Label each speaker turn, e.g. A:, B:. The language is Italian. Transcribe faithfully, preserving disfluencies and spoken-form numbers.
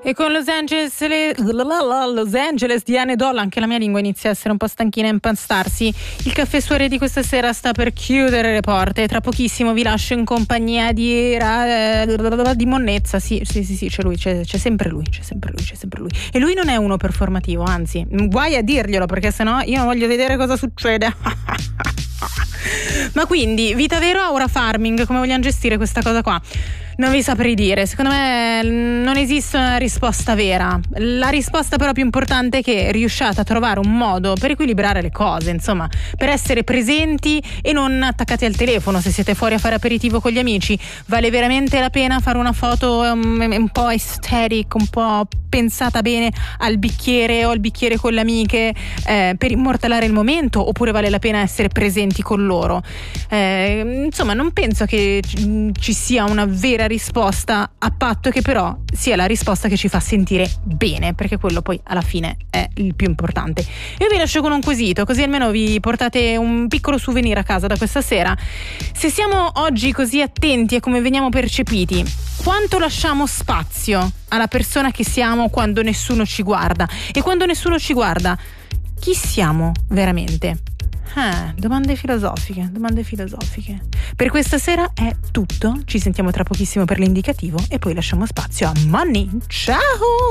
A: E con Los Angeles, le, Los Angeles di Anne Doll, anche la mia lingua inizia a essere un po' stanchina e impastarsi. Il caffè Soirée di questa sera sta per chiudere le porte. Tra pochissimo vi lascio in compagnia di di Monnezza. Sì, sì, sì, sì, c'è lui, c'è, c'è sempre lui, c'è sempre lui, c'è sempre lui. E lui non è uno performativo, anzi, guai a dirglielo, perché sennò io non voglio vedere cosa succede. Ma quindi, vita vero o aura farming? Come vogliamo gestire questa cosa qua? Non vi saprei dire, secondo me non esiste una risposta vera. La risposta però più importante è che riusciate a trovare un modo per equilibrare le cose, insomma, per essere presenti e non attaccati al telefono. Se siete fuori a fare aperitivo con gli amici, vale veramente la pena fare una foto um, un po' aesthetic, un po' pensata bene al bicchiere o al bicchiere con le amiche eh, per immortalare il momento, oppure vale la pena essere presenti con loro? Eh, insomma, non penso che ci sia una vera risposta, a patto che però sia la risposta che ci fa sentire bene, perché quello poi alla fine è il più importante. Io vi lascio con un quesito, così almeno vi portate un piccolo souvenir a casa da questa sera. Se siamo oggi così attenti a come veniamo percepiti, quanto lasciamo spazio alla persona che siamo quando nessuno ci guarda? E quando nessuno ci guarda, chi siamo veramente? Ah, domande filosofiche, domande filosofiche. Per questa sera è tutto. Ci sentiamo tra pochissimo per l'indicativo e poi lasciamo spazio a Money. Ciao!